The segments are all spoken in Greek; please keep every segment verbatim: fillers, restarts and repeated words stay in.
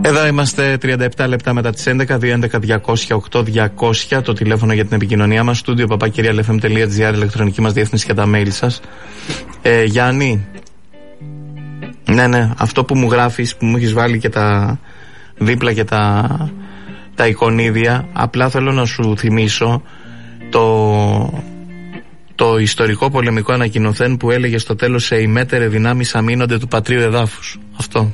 Εδώ είμαστε τριάντα επτά λεπτά μετά τις έντεκα, δύο έντεκα διακόσια οκτώ διακόσια το τηλέφωνο για την επικοινωνία μας, στούντιο παπάκυρια ελ εφ εμ τελεία τζι άρ, ηλεκτρονική μας διεύθυνση και τα mail σας. Ε, Γιάννη, ναι ναι, αυτό που μου γράφεις, που μου έχεις βάλει και τα δίπλα και τα, τα εικονίδια, απλά θέλω να σου θυμίσω το, το ιστορικό πολεμικό ανακοινωθέν που έλεγε στο τέλος «Σε ημέτερε δυνάμεις αμήνονται του πατρίου εδάφους». Αυτό.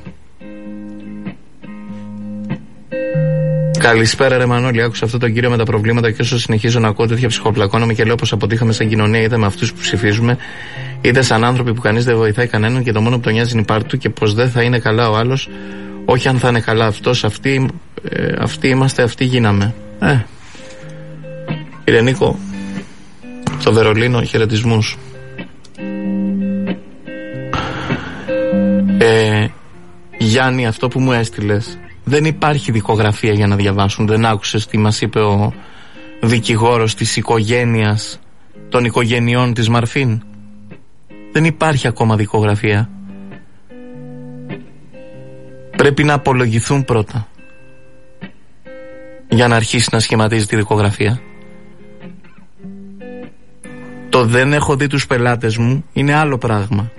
Καλησπέρα, ρε Μανώλη. Άκουσα αυτό τον κύριο με τα προβλήματα και όσο συνεχίζω να ακούω τέτοια ψυχοπλακώνομαι και λέω πως αποτύχαμε σαν κοινωνία, είτε με αυτούς που ψηφίζουμε, είτε σαν άνθρωποι που κανείς δεν βοηθάει κανέναν και το μόνο που τον νοιάζει είναι η πάρτη του και πως δεν θα είναι καλά ο άλλος, όχι αν θα είναι καλά αυτός. Αυτοί, ε, αυτοί είμαστε, αυτοί γίναμε. Ε. Κύριε Νίκο, στο Βερολίνο, χαιρετισμούς. Ε, Γιάννη, αυτό που μου έστειλες, δεν υπάρχει δικογραφία για να διαβάσουν. Δεν άκουσες τι μας είπε ο δικηγόρος της οικογένειας, των οικογενειών της Μαρφίν? Δεν υπάρχει ακόμα δικογραφία. Πρέπει να απολογηθούν πρώτα για να αρχίσει να σχηματίζει τη δικογραφία. Το δεν έχω δει τους πελάτες μου είναι άλλο πράγμα.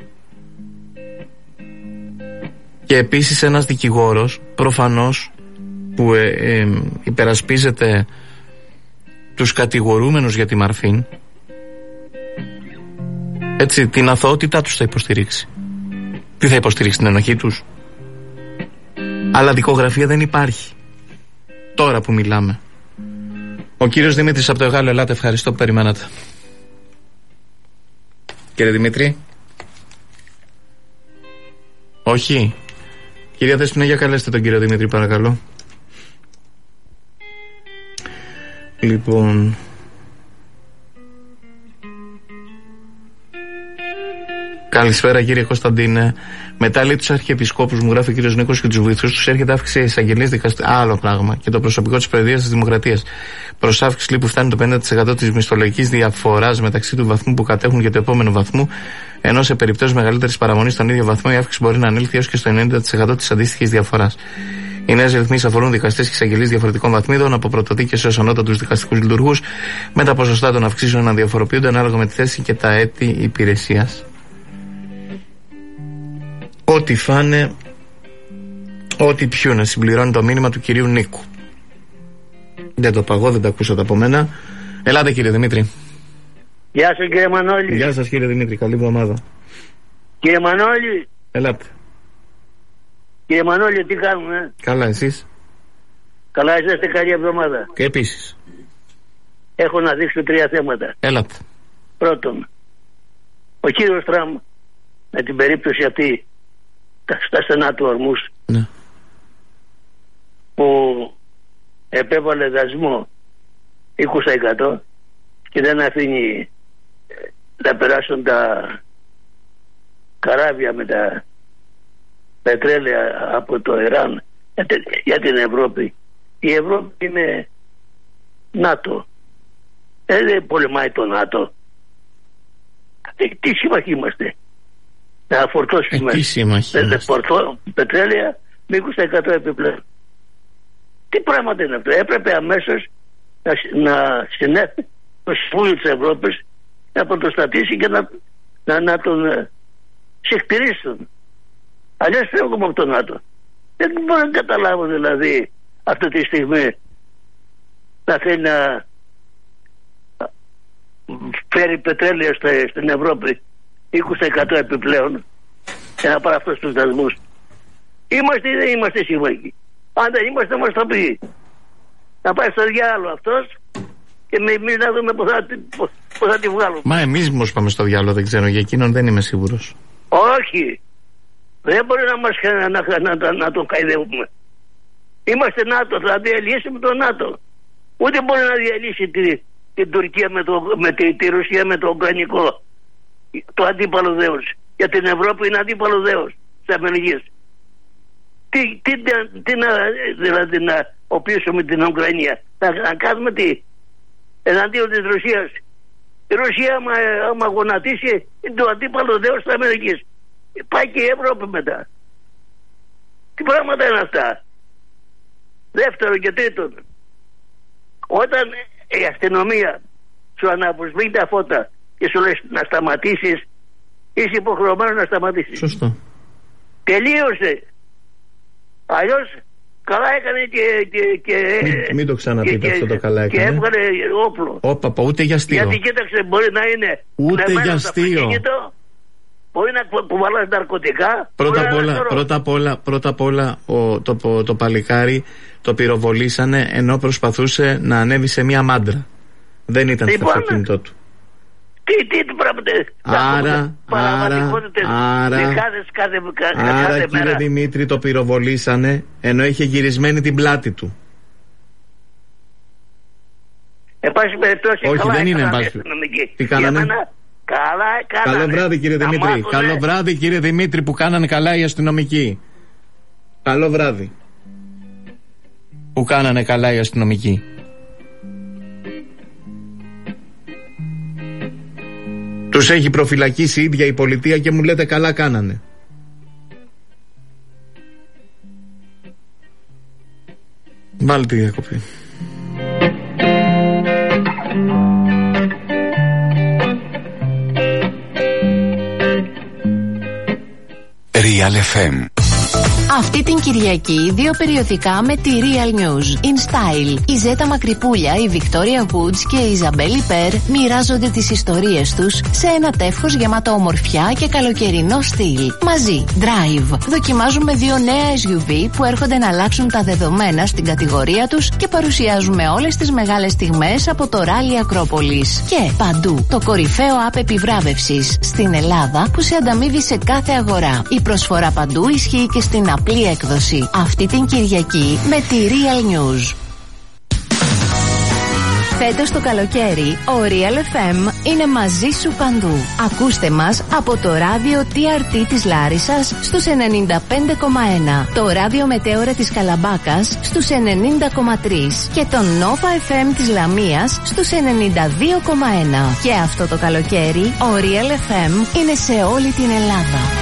Και επίσης ένας δικηγόρος, προφανώς, που ε, ε, υπερασπίζεται τους κατηγορούμενους για τη Μαρφίν, έτσι, την αθωότητά τους θα υποστηρίξει. Τι θα υποστηρίξει, την ενοχή τους? Αλλά δικογραφία δεν υπάρχει τώρα που μιλάμε. Ο κύριος Δημήτρης από το Εγάλο, ελάτε, ευχαριστώ που περιμένατε. Κύριε Δημήτρη. Όχι. Κυρία Δέσποινα, για καλέστε τον κύριο Δημήτρη, παρακαλώ. Λοιπόν, καλησπέρα κύριε Κωνσταντίνε. Μετά λέει τους αρχιεπισκόπους, μου γράφει ο κύριος Νίκος, και τους βοηθούς τους έρχεται αύξηση εισαγγελίες δικαστήριων. Άλλο πράγμα. Και το προσωπικό της παιδείας της Δημοκρατίας. Προς αύξηση λέει που φτάνει το πενήντα τοις εκατό της μισθολογικής διαφοράς μεταξύ του βαθμού που κατέχουν και του επόμενου βαθμού, ενώ σε περιπτώσεις μεγαλύτερης παραμονής στον ίδιο βαθμό η αύξηση μπορεί να ανέλθει έως και στο ενενήντα τοις εκατό της αντίστοιχης διαφοράς. Οι νέες ρυθμίσεις αφορούν δικαστές και εισαγγελείς διαφορετικών βαθμίδων, από πρωτοδίκες έως ανώτατους δικαστικούς λειτουργούς, με τα ποσοστά των αυξήσεων να διαφοροποιούνται ανάλογα με τη θέση και τα έτη υπηρεσίας. Ό,τι φάνε, ό,τι πιούνε, συμπληρώνει το μήνυμα του κυρίου Νίκου. Δεν το παγώ, δεν τα ακούσατε από μένα. Ελάτε κύριε Δημήτρη. Γεια σας κύριε Μανώλη. Γεια σας κύριε Δημήτρη, καλή εβδομάδα. Κύριε Μανώλη. Ελάτε. Κύριε Μανώλη, τι κάνουμε? Καλά, εσείς? Καλά, είσαστε, καλή εβδομάδα. Και επίσης. Έχω να δείξω τρία θέματα. Έλατε. Πρώτον, ο κύριος Τραμπ με την περίπτωση αυτή στα στενά του Ορμούς, ναι, που επέβαλε δασμό είκοσι τοις εκατό και δεν αφήνει να περάσουν τα καράβια με τα πετρέλαια από το Ιράν για την Ευρώπη. Η Ευρώπη είναι ΝΑΤΟ. Δεν πολεμάει το ΝΑΤΟ. Τι, τι σύμμαχοι είμαστε? Να φορτώσουμε πετρέλαια με είκοσι τοις εκατό επιπλέον. Τι πράγματα είναι αυτό? Έπρεπε αμέσως να, να συνέλθει το Συμβούλιο της Ευρώπης να πρωτοστατήσει και να, να, να τον συχτηρίσουν. Αλλιώς φεύγουμε από τον ΝΑΤΟ. Δεν μπορώ να καταλάβω δηλαδή αυτή τη στιγμή να θέλει να φέρει πετρέλαιο στην Ευρώπη είκοσι τοις εκατό επιπλέον και να πάρει αυτούς τους δασμούς. Είμαστε ή δεν είμαστε σύμμαχοι? Αν δεν είμαστε, μας το πει. Να πάει στο διάλογο αυτός και εμείς να δούμε πώς θα, πώς θα τη βγάλουμε. Μα εμείς μήπως πάμε στο διάλογο, δεν ξέρω, για εκείνον δεν είμαι σίγουρος. Όχι. Δεν μπορεί να μας να, να, να, να, να τον καηδεύουμε. Είμαστε ΝΑΤΟ, θα διαλύσουμε το ΝΑΤΟ. Ούτε μπορεί να διαλύσει τη, την Τουρκία με, το, με τη, τη Ρωσία με το Ουκρανικό, το αντίπαλο δέος. Για την Ευρώπη είναι αντίπαλο δέος της Αμερικής. Τι, τι, τι να, δηλαδή να οπλίσουμε την Ουκρανία? Να, να κάνουμε τι εναντίον της Ρωσίας? Η Ρωσία άμα, άμα γονατίσει είναι το αντίπαλο δέος της Αμερικής. Πάει και η Ευρώπη μετά. Τι πράγματα είναι αυτά? Δεύτερον και τρίτον, όταν η αστυνομία σου αναποσβήνει τα φώτα και σου λέει να σταματήσεις, είσαι υποχρεωμένο να σταματήσεις. Σωστό. Τελείωσε. Αλλιώς καλά έκανε και... και, και μην, μην το ξαναπείτε και, αυτό το καλά έκανε. Και έβγαλε όπλο. Όπα, ούτε για αστείο. Γιατί κοίταξε, μπορεί να είναι ούτε για αστείο. Μπορεί να κουβαλάς ναρκωτικά. Πρώτα απ' όλα, πρώτα απ' όλα, πρώτα απ' όλα ο, το, το, το παλικάρι το πυροβολήσανε ενώ προσπαθούσε να ανέβει σε μια μάντρα. Δεν ήταν στο αυτοκίνητό του. Τι, τι, τι πράγματα. Άρα, άρα, άρα, κάθε, κάθε, άρα κάθε κύριε μέρα. Δημήτρη, το πυροβολήσανε ενώ είχε γυρισμένη την πλάτη του. Εν πάση περιπτώσει, όχι, καλά δεν είναι εν πάση. Τι κάνανε? Μένα, καλά έκανανε. Καλό βράδυ κύριε Δημήτρη. Μάθουνε. Καλό βράδυ κύριε Δημήτρη που κάνανε καλά οι αστυνομικοί. Καλό βράδυ. Που κάνανε καλά οι αστυνομικοί. Τους έχει προφυλακίσει η ίδια η πολιτεία και μου λέτε καλά κάνανε. Βάλτε τη διακοπή. Real εφ εμ. Αυτή την Κυριακή δύο περιοδικά με τη Real News. In Style. Η Ζέτα Μακρυπούλια, η Victoria Woods και η Ιζαμπέλη Περ μοιράζονται τις ιστορίες τους σε ένα τεύχος γεμάτο ομορφιά και καλοκαιρινό στυλ. Μαζί, Drive. Δοκιμάζουμε δύο νέα ες γιου βι που έρχονται να αλλάξουν τα δεδομένα στην κατηγορία τους και παρουσιάζουμε όλες τις μεγάλες στιγμές από το Rally Acropolis. Και παντού, το κορυφαίο app επιβράβευσης στην Ελλάδα που σε ανταμείβει σε κάθε αγορά. Η προσφορά παντού ισχύει και στην απλή έκδοση. Αυτή την Κυριακή με τη Real News. Φέτος το καλοκαίρι, ο Real εφ εμ είναι μαζί σου παντού. Ακούστε μας από το ράδιο τι αρ τι της Λάρισσας στους ενενήντα πέντε κόμμα ένα, το ράδιο Μετέωρα της Καλαμπάκας στους ενενήντα κόμμα τρία και το Nova εφ εμ της Λαμίας στους ενενήντα δύο κόμμα ένα. Και αυτό το καλοκαίρι, ο Real εφ εμ είναι σε όλη την Ελλάδα.